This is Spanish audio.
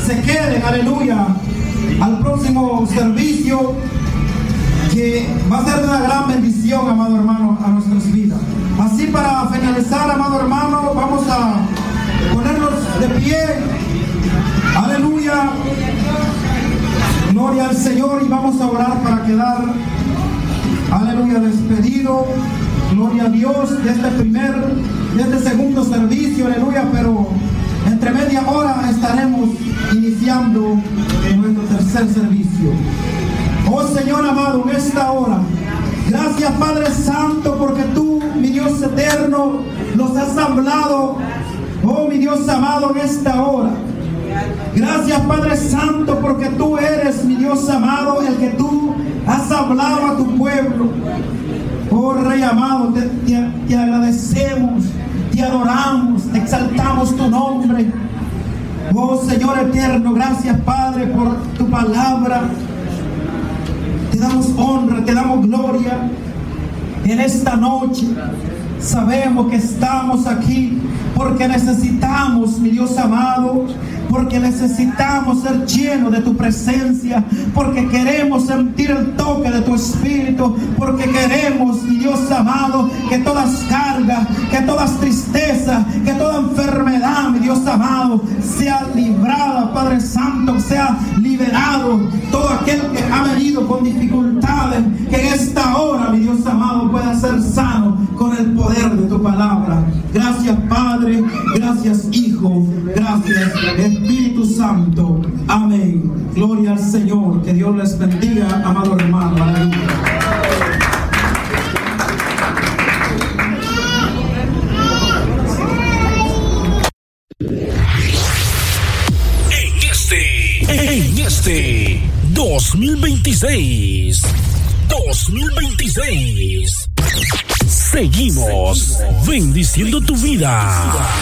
se queden, aleluya, al próximo servicio, que va a ser de una gran bendición, amado hermano, a nuestras vidas. Así, para finalizar, amado hermano, vamos a ponernos de pie, aleluya, gloria al Señor, y vamos a orar para quedar, aleluya, despedido, gloria a Dios, de este segundo servicio, aleluya. Pero entre media hora estaremos iniciando nuestro tercer servicio. Oh Señor amado, en esta hora, gracias Padre Santo, porque tú, mi Dios eterno, nos has hablado, oh mi Dios amado, en esta hora. Gracias Padre Santo, porque tú eres, mi Dios amado, el que tú has hablado a tu pueblo. Oh Rey amado, te agradecemos, te adoramos, te exaltamos tu nombre. Oh Señor eterno, gracias Padre por tu palabra. Te damos honra, te damos gloria en esta noche. Sabemos que estamos aquí porque necesitamos, mi Dios amado, porque necesitamos ser llenos de tu presencia, porque queremos sentir el toque de tu Espíritu, porque queremos, mi Dios amado, que todas cargas, que todas tristezas, que toda enfermedad, mi Dios amado, sea librada, Padre Santo, sea liberado todo aquel que ha venido con dificultades, que en esta hora, mi Dios amado, pueda ser sano con el poder de tu palabra. Gracias Padre, gracias Hijo, gracias Espíritu Santo. Amén. Gloria al Señor. Que Dios les bendiga, amado hermano. Aleluya. En este 2026, seguimos bendiciendo tu vida.